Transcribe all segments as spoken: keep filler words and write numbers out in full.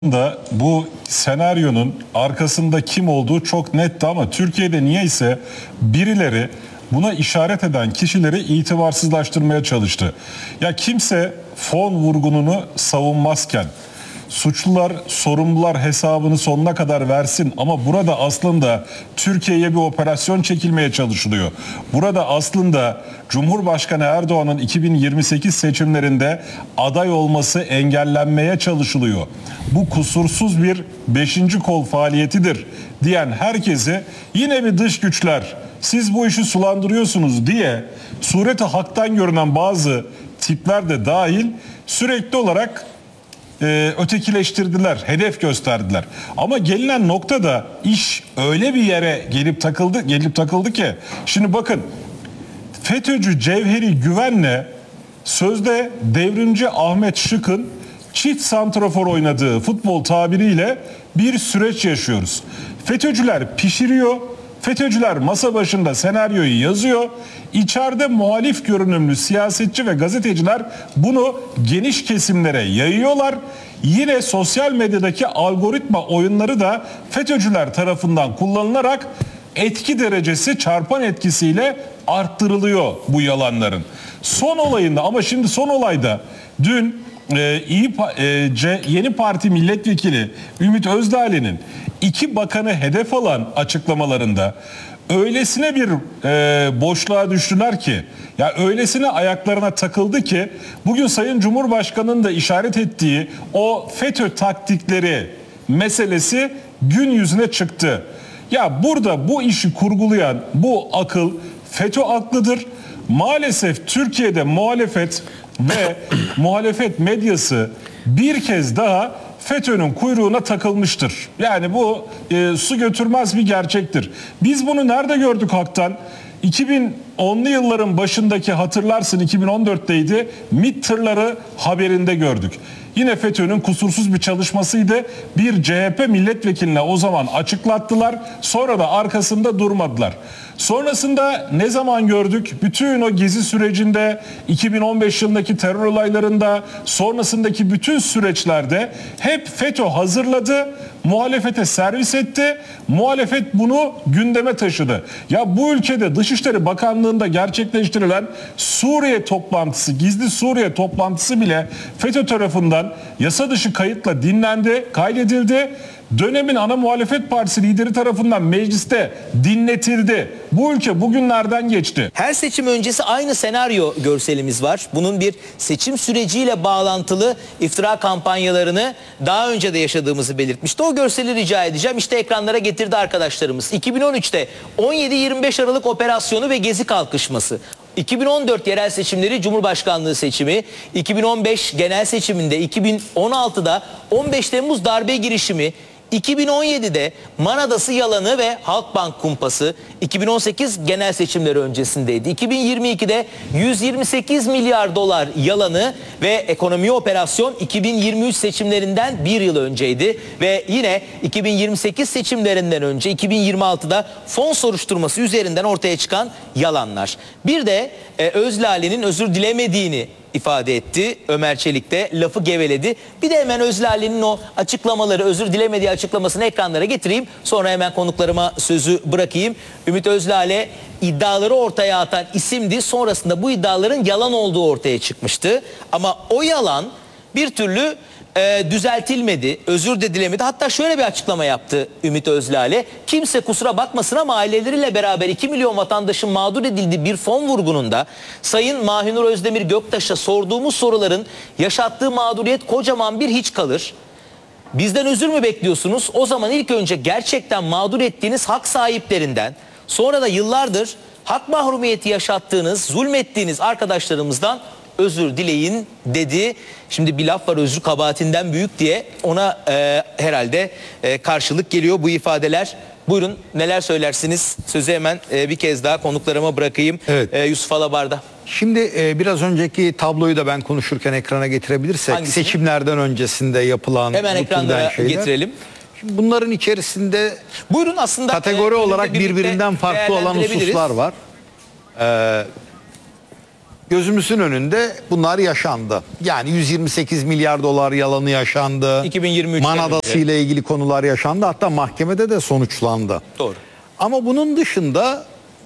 da bu senaryonun arkasında kim olduğu çok netti ama Türkiye'de niyeyse birileri buna işaret eden kişileri itibarsızlaştırmaya çalıştı. Ya kimse fon vurgununu savunmazken suçlular, sorumlular hesabını sonuna kadar versin ama burada aslında Türkiye'ye bir operasyon çekilmeye çalışılıyor. Burada aslında Cumhurbaşkanı Erdoğan'ın iki bin yirmi sekiz seçimlerinde aday olması engellenmeye çalışılıyor. Bu kusursuz bir beşinci kol faaliyetidir diyen herkesi yine bir dış güçler siz bu işi sulandırıyorsunuz diye sureti haktan görünen bazı tipler de dahil sürekli olarak Ee, ötekileştirdiler, hedef gösterdiler. Ama gelinen noktada iş öyle bir yere gelip takıldı, gelip takıldı ki şimdi bakın FETÖ'cü Cevheri Güven'le sözde devrimci Ahmet Şık'ın çift santrafor oynadığı futbol tabiriyle bir süreç yaşıyoruz. FETÖ'cüler pişiriyor, FETÖ'cüler masa başında senaryoyu yazıyor. İçeride muhalif görünümlü siyasetçi ve gazeteciler bunu geniş kesimlere yayıyorlar. Yine sosyal medyadaki algoritma oyunları da FETÖ'cüler tarafından kullanılarak etki derecesi çarpan etkisiyle arttırılıyor bu yalanların. Son olayında ama şimdi son olayda dün e, İyi, e, C, Yeni Parti milletvekili Ümit Özdağ'ın iki bakanı hedef alan açıklamalarında öylesine bir e, boşluğa düştüler ki ya öylesine ayaklarına takıldı ki bugün Sayın Cumhurbaşkanı'nın da işaret ettiği o FETÖ taktikleri meselesi gün yüzüne çıktı. Ya burada bu işi kurgulayan bu akıl FETÖ aklıdır. Maalesef Türkiye'de muhalefet ve muhalefet medyası bir kez daha FETÖ'nün kuyruğuna takılmıştır. Yani bu e, su götürmez bir gerçektir. Biz bunu nerede gördük haktan? iki bin onlu yılların başındaki hatırlarsın iki bin on dörtteydi. MİT tırları haberinde gördük. Yine FETÖ'nün kusursuz bir çalışmasıydı. Bir C H P milletvekiline o zaman açıklattılar. Sonra da arkasında durmadılar. Sonrasında ne zaman gördük? Bütün o gezi sürecinde, iki bin on beş yılındaki terör olaylarında, sonrasındaki bütün süreçlerde hep FETÖ hazırladı, muhalefete servis etti, muhalefet bunu gündeme taşıdı. Ya bu ülkede Dışişleri Bakanlığı'nda gerçekleştirilen Suriye toplantısı, gizli Suriye toplantısı bile FETÖ tarafından yasa dışı kayıtla dinlendi, kaydedildi. Dönemin ana muhalefet partisi lideri tarafından mecliste dinletildi. Bu ülke bugünlerden geçti. Her seçim öncesi aynı senaryo görselimiz var. Bunun bir seçim süreciyle bağlantılı iftira kampanyalarını daha önce de yaşadığımızı belirtmişti. O görseli rica edeceğim. İşte ekranlara getirdi arkadaşlarımız. iki bin on üçte on yedi yirmi beş Aralık operasyonu ve Gezi kalkışması. iki bin on dört yerel seçimleri Cumhurbaşkanlığı seçimi, iki bin on beş genel seçiminde, iki bin on altıda on beş Temmuz darbe girişimi, iki bin on yedide Man Adası yalanı ve Halkbank kumpası iki bin on sekiz genel seçimleri öncesindeydi. iki bin yirmi ikide yüz yirmi sekiz milyar dolar yalanı ve ekonomi operasyon iki bin yirmi üç seçimlerinden bir yıl önceydi. Ve yine iki bin yirmi sekiz seçimlerinden önce iki bin yirmi altıda fon soruşturması üzerinden ortaya çıkan yalanlar. Bir de e, Özlale'nin özür dilemediğini ifade etti. Ömer Çelik de lafı geveledi. Bir de hemen Özlale'nin o açıklamaları, özür dilemediği açıklamasını ekranlara getireyim. Sonra hemen konuklarıma sözü bırakayım. Ümit Özlale iddiaları ortaya atan isimdi. Sonrasında bu iddiaların yalan olduğu ortaya çıkmıştı. Ama o yalan bir türlü e, düzeltilmedi, özür de dilemedi. Hatta şöyle bir açıklama yaptı Ümit Özlale. Kimse kusura bakmasın ama aileleriyle beraber iki milyon vatandaşın mağdur edildiği bir fon vurgununda Sayın Mahinur Özdemir Göktaş'a sorduğumuz soruların yaşattığı mağduriyet kocaman bir hiç kalır. Bizden özür mü bekliyorsunuz? O zaman ilk önce gerçekten mağdur ettiğiniz hak sahiplerinden, sonra da yıllardır hak mahrumiyeti yaşattığınız, zulmettiğiniz arkadaşlarımızdan özür dileyin dedi. Şimdi bir laf var, özür kabahatinden büyük diye, ona e, herhalde e, karşılık geliyor bu ifadeler. Buyurun, neler söylersiniz? Sözü hemen e, bir kez daha konuklarıma bırakayım. Evet. E, Yusuf Alabar'da. Şimdi e, biraz önceki tabloyu da ben konuşurken ekrana getirebilirsek, hangisini? Seçimlerden öncesinde yapılan hemen ekranlara getirelim. Şimdi bunların içerisinde buyurun, aslında kategori e, olarak birbirinden farklı olan hususlar var. Ee, gözümüzün önünde bunlar yaşandı. Yani yüz yirmi sekiz milyar dolar yalanı yaşandı. iki bin yirmi üçten Manadası önce. ile ilgili konular yaşandı. Hatta mahkemede de sonuçlandı. Doğru. Ama bunun dışında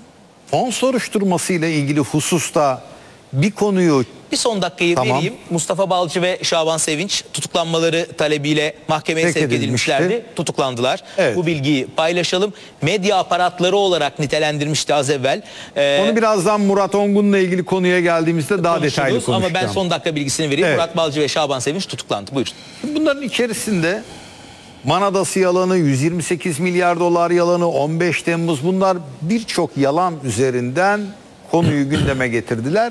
fon soruşturması ile ilgili hususta bir konuyu Bir son dakikayı Tamam. vereyim. Mustafa Balcı ve Şaban Sevinç tutuklanmaları talebiyle mahkemeye Sevk sevk edilmişti. edilmişlerdi. Tutuklandılar. Evet. Bu bilgiyi paylaşalım. Medya aparatları olarak nitelendirmişti az evvel. Ee, onu birazdan Murat Ongun'la ilgili konuya geldiğimizde daha detaylı konuşuruz. konuşacağım. Ama ben son dakika bilgisini vereyim. Evet. Murat Balcı ve Şaban Sevinç tutuklandı. Buyurun. Bunların içerisinde Manadası yalanı, yüz yirmi sekiz milyar dolar yalanı, on beş Temmuz, bunlar birçok yalan üzerinden konuyu gündeme getirdiler.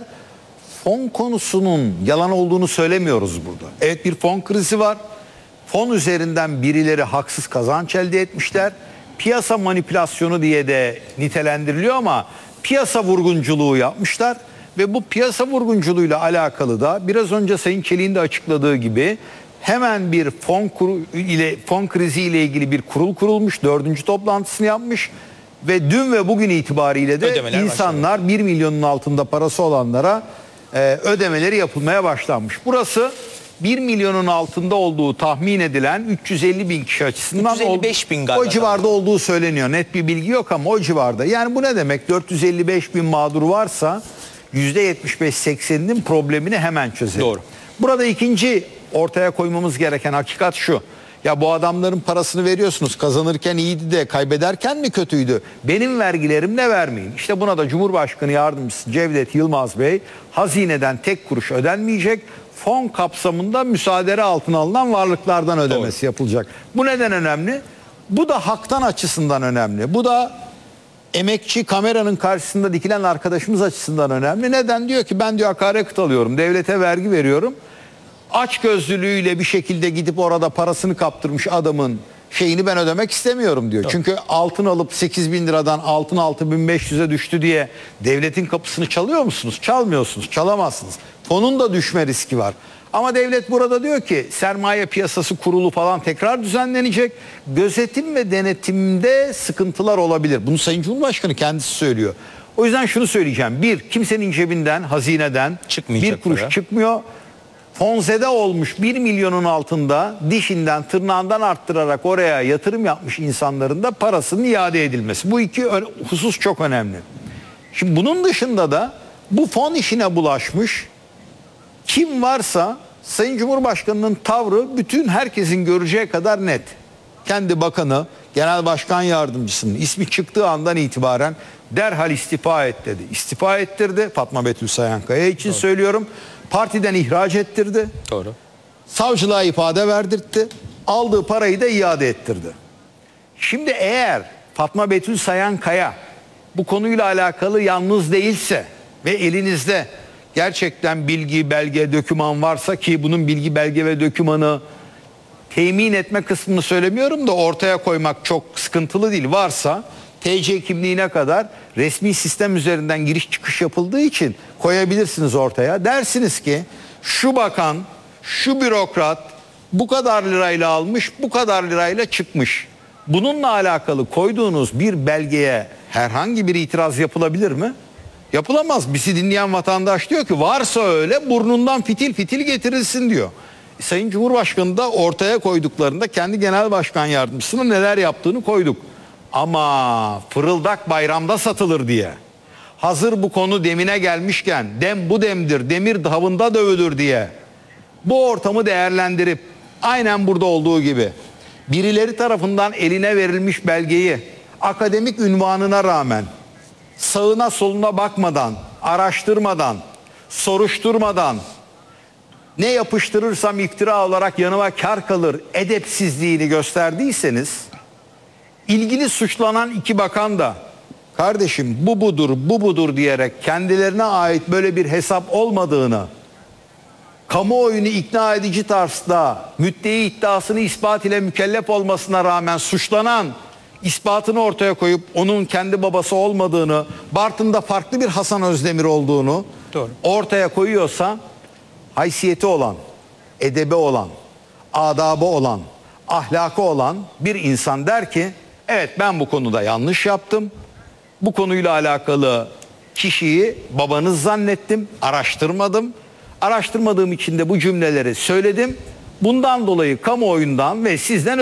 Fon konusunun yalan olduğunu söylemiyoruz burada. Evet, bir fon krizi var. Fon üzerinden birileri haksız kazanç elde etmişler. Piyasa manipülasyonu diye de nitelendiriliyor ama piyasa vurgunculuğu yapmışlar. Ve bu piyasa vurgunculuğuyla alakalı da biraz önce Sayın Çelik'in de açıkladığı gibi hemen bir fon kuru ile fon krizi ile ilgili bir kurul kurulmuş, dördüncü toplantısını yapmış ve dün ve bugün itibariyle de Ödemeler insanlar bir milyonun altında parası olanlara e, ödemeleri yapılmaya başlanmış. Burası bir milyonun altında olduğu tahmin edilen üç yüz elli bin kişi açısından üç yüz elli beş bin galiba. o civarda olduğu söyleniyor. Net bir bilgi yok ama o civarda. Yani bu ne demek? dört yüz elli beş bin mağdur varsa yüzde yetmiş beş sekseninin problemini hemen çözelim. Doğru. Burada ikinci ortaya koymamız gereken hakikat şu. Ya bu adamların parasını veriyorsunuz, kazanırken iyiydi de kaybederken mi kötüydü? Benim vergilerimle vermeyin. İşte buna da Cumhurbaşkanı Yardımcısı Cevdet Yılmaz Bey, hazineden tek kuruş ödenmeyecek, fon kapsamında müsaade altına alınan varlıklardan ödemesi Doğru. yapılacak. Bu neden önemli? Bu da haktan açısından önemli. Bu da emekçi, kameranın karşısında dikilen arkadaşımız açısından önemli. Neden? Diyor ki ben diyor akaryakıt alıyorum, devlete vergi veriyorum. Açgözlülüğüyle bir şekilde gidip orada parasını kaptırmış adamın şeyini ben ödemek istemiyorum diyor. Çünkü altın alıp sekiz bin liradan altın altı bin beş yüze düştü diye devletin kapısını çalıyor musunuz? Çalmıyorsunuz, çalamazsınız. Fonun da düşme riski var. Ama devlet burada diyor ki sermaye piyasası kurulu falan tekrar düzenlenecek. Gözetim ve denetimde sıkıntılar olabilir. Bunu Sayın Cumhurbaşkanı kendisi söylüyor. O yüzden şunu söyleyeceğim. Bir, kimsenin cebinden, hazineden Çıkmayacak bir kuruş para. çıkmıyor. Fonzede olmuş bir milyonun altında dişinden tırnağından arttırarak oraya yatırım yapmış insanların da parasının iade edilmesi. Bu iki ö- husus çok önemli. Şimdi bunun dışında da bu fon işine bulaşmış kim varsa Sayın Cumhurbaşkanı'nın tavrı bütün herkesin göreceği kadar net. Kendi bakanı, genel başkan yardımcısının ismi çıktığı andan itibaren derhal istifa et dedi. İstifa ettirdi. Fatma Betül Sayankaya için Doğru. söylüyorum. Partiden ihraç ettirdi. Doğru. Savcılığa ifade verdirtti. Aldığı parayı da iade ettirdi. Şimdi eğer Fatma Betül Sayankaya bu konuyla alakalı yalnız değilse ve elinizde gerçekten bilgi, belge, döküman varsa, ki bunun bilgi, belge ve dökümanı temin etme kısmını söylemiyorum da ortaya koymak çok sıkıntılı değil, varsa T C kimliğine kadar resmi sistem üzerinden giriş çıkış yapıldığı için koyabilirsiniz ortaya. Dersiniz ki şu bakan, şu bürokrat bu kadar lirayla almış, bu kadar lirayla çıkmış. Bununla alakalı koyduğunuz bir belgeye herhangi bir itiraz yapılabilir mi? Yapılamaz. Bizi dinleyen vatandaş diyor ki varsa öyle burnundan fitil fitil getirilsin diyor. Sayın Cumhurbaşkanı da ortaya koyduklarında kendi genel başkan yardımcısının neler yaptığını koyduk. Ama fırıldak bayramda satılır diye, hazır bu konu demine gelmişken dem bu demdir, demir davında dövülür diye bu ortamı değerlendirip aynen burada olduğu gibi birileri tarafından eline verilmiş belgeyi akademik ünvanına rağmen sağına soluna bakmadan, araştırmadan, soruşturmadan ne yapıştırırsam iftira olarak yanıma kar kalır edepsizliğini gösterdiyseniz, ilgili suçlanan iki bakan da kardeşim bu budur, bu budur diyerek kendilerine ait böyle bir hesap olmadığını, kamuoyunu ikna edici tarzda müddei iddiasını ispat ile mükellef olmasına rağmen suçlanan ispatını ortaya koyup onun kendi babası olmadığını, Bartın'da farklı bir Hasan Özdemir olduğunu Doğru. ortaya koyuyorsa, haysiyeti olan, edebi olan, adabı olan, ahlakı olan bir insan der ki evet ben bu konuda yanlış yaptım. Bu konuyla alakalı kişiyi babanız zannettim, araştırmadım. Araştırmadığım için de bu cümleleri söyledim. Bundan dolayı kamuoyundan ve sizden